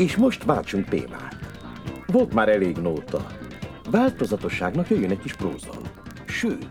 És most váltsunk témát. Volt már elég nóta. Változatosságnak jöjjön egy kis próza. Sőt,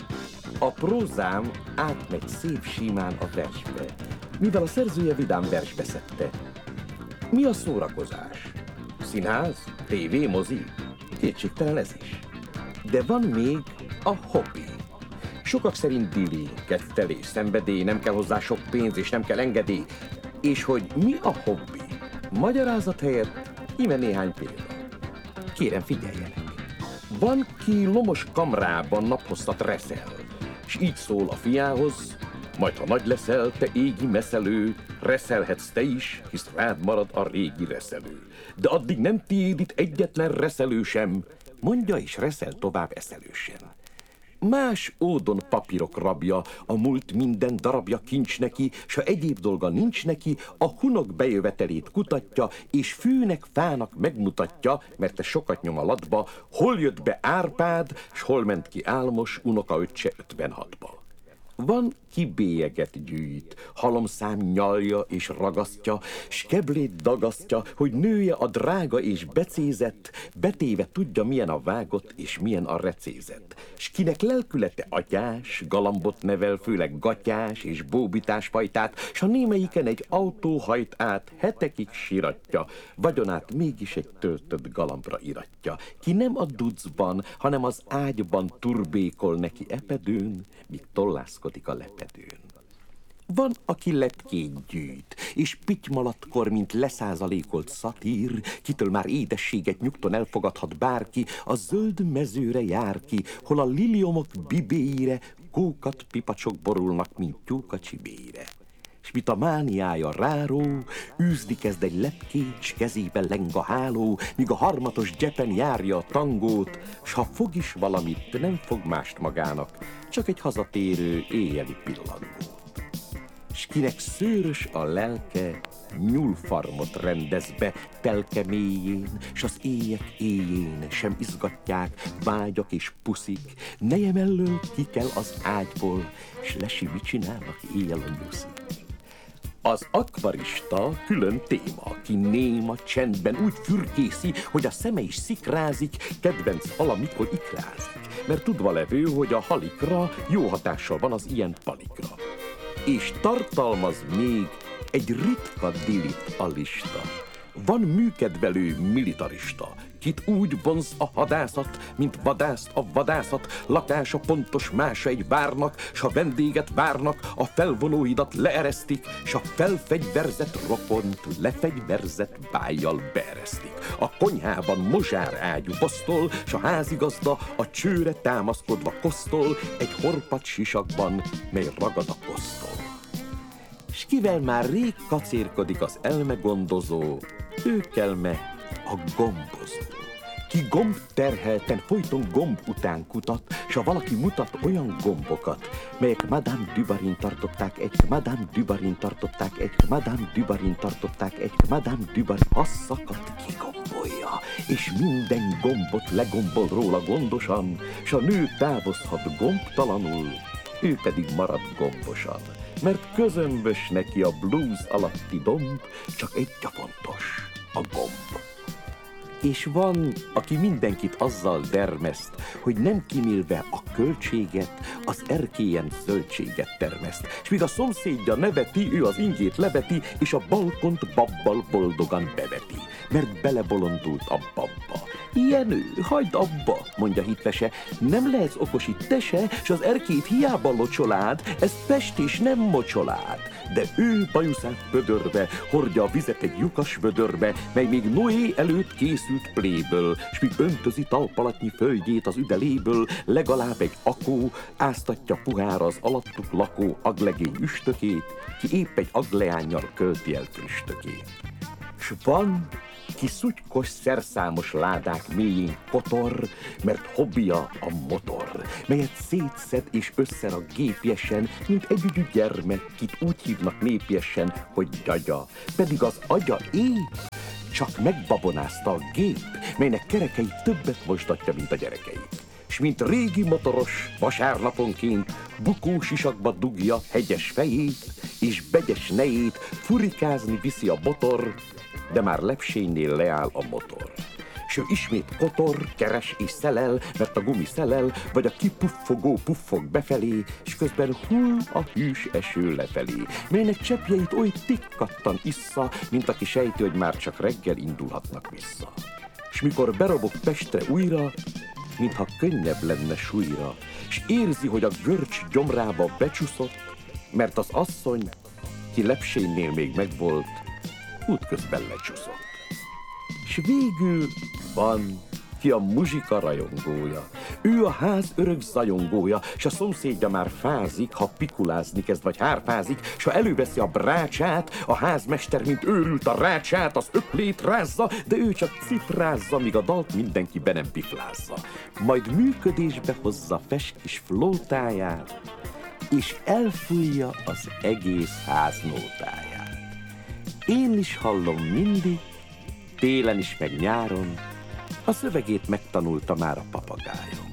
a prózám átmegy szép simán a versbe, mivel a szerzője vidám versbe szedte. Mi a szórakozás? Színház? Tévé? Mozi? Kétségtelen ez is. De van még a hobbi. Sokak szerint dili, kettelés, szenvedély, nem kell hozzá sok pénz és nem kell engedély. És hogy mi a hobbi? Magyarázat helyett íme néhány példa. Kérem, figyeljenek. Van, ki lomos kamrában naphosszat reszel, s így szól a fiához: majd ha nagy leszel, te égi meszelő, reszelhetsz te is, hisz rád marad a régi reszelő. De addig nem tiéd itt egyetlen reszelő sem, mondja és reszel tovább eszelősen. Más ódon papírok rabja, a múlt minden darabja kincs neki, s ha egyéb dolga nincs neki, a hunok bejövetelét kutatja, és fűnek, fának megmutatja, mert te sokat nyom a latba, hol jött be Árpád, s hol ment ki álmos unokaöccse 56-ba. Van, ki bélyeget gyűjt, halomszám nyalja és ragasztja, s keblét dagasztja, hogy nője a drága és becézett, betéve tudja, milyen a vágott és milyen a recézett. S kinek lelkülete atyás, galambot nevel, főleg gatyás és bóbitás fajtát, s a némelyiken egy autó hajt át, hetekig siratja, vagyonát mégis egy töltött galambra iratja. Ki nem a ducban, hanem az ágyban turbékol neki epedőn, míg tollászkodik a lepedőn. Van, aki lepkét gyűjt, és pittymalattkor, mint leszázalékolt szatír, kitől már édességet nyugton elfogadhat bárki, a zöld mezőre jár ki, hol a liliomok bibéire kókat pipacsok borulnak, mint tyúka csibére. S mit a mániája ráró, űzni kezd egy lepkét, s kezébe leng a háló, míg a harmatos gyepen járja a tangót, s ha fog is valamit, nem fog mást magának, csak egy hazatérő éjjeli pillangót. S kinek szőrös a lelke, nyúlfarmot rendez be telke mélyén, s az éjek éjjén sem izgatják vágyak és puszik, neje mellől ki kell az ágyból, s lesi mit csinálnak éjjel a nyuszik. Az akvarista külön téma, ki néma csendben úgy fürkészi, hogy a szeme is szikrázik, kedvenc hala mikor ikrázik, mert tudva levő, hogy a halikra jó hatással van az ilyen palikra. És tartalmaz még egy ritka dilit a lista. Van műkedvelő militarista, kit úgy vonz a hadászat, mint vadászt a vadászat, lakása pontos mása egy várnak, s ha vendéget várnak, a felvonóidat leeresztik, s a felfegyverzett rokont lefegyverzett bájjal beeresztik. A konyhában mozsár ágyú posztol, s a házigazda a csőre támaszkodva kosztol, egy horpat sisakban, mely ragad a kosztol. S kivel már rég kacérkodik az elmegondozó, ő kelme a gombozó. Ki gomb terhelten folyton gomb után kutat, s ha valaki mutat olyan gombokat, melyek Madame Dubarry-n tartották, egy Madame Dubarry-n tartották, egy Madame Dubarry-n tartották, egy Madame Dubarry, ha szakad, kigombolja, és minden gombot legombol róla gondosan, s a nő távozhat gombtalanul, ő pedig marad gombosan. Mert közömbös neki a blues alatti domb, csak egy a fontos, a gomb. És van, aki mindenkit azzal dermeszt, hogy nem kimélve a költséget, az erkélyen zöldséget termeszt. S míg a szomszédja neveti, ő az ingét leveti, és a balkont babbal boldogan beveti, mert belebolondult a babba. Jenő, hagyd abba, mondja hitvese, nem lehetsz okos itt te se, s az erkét hiába locsolád, ez Pest és nem mocsolád. De ő bajuszát pödörve hordja a vizet egy lyukas vödörbe, mely még Noé előtt készült pléből, s míg öntözi talpalatnyi földjét az üdeléből, legalább egy akó áztatja puhára az alattuk lakó aglegény üstökét, ki épp egy agleánnyal költi el früstökét. S van, ki szutykos szerszámos ládák mélyén kotor, mert hobbija a motor, melyet szétszed és összerak gépjesen, mint együgyű gyermek, kit úgy hívnak népjesen, hogy gyagya, pedig az agya épp csak megbabonázta a gép, melynek kerekei többet mosdatja, mint a gyerekei. S mint régi motoros vasárnaponként bukósisakba dugja hegyes fejét, és begyes nejét furikázni viszi a botor, de már lepsénynél leáll a motor. S ő ismét kotor, keres és szelel, mert a gumi szelel, vagy a kipuffogó puffog befelé, s közben hull a hűs eső lefelé, melynek cseppjeit oly tikkattan issza, mint aki sejti, hogy már csak reggel indulhatnak vissza. S mikor berobog Pestre újra, mintha könnyebb lenne súlyra, s érzi, hogy a görcs gyomrába becsúszott, mert az asszony, ki Lepsénynél még megvolt, útközben lecsúszott. S végül van, ki a muzsika rajongója. Ő a ház örök zajongója, s a szomszédja már fázik, ha pikulázni kezd vagy hárfázik, s ha előveszi a brácsát, a házmester, mint őrült a rácsát, az öklét rázza, de ő csak citrázza, míg a dalt mindenki be nem piflázza. Majd működésbe hozza feskis flótáját, és elfújja az egész ház nótáját. Én is hallom mindig, télen is meg nyáron, a szövegét megtanulta már a papagájon.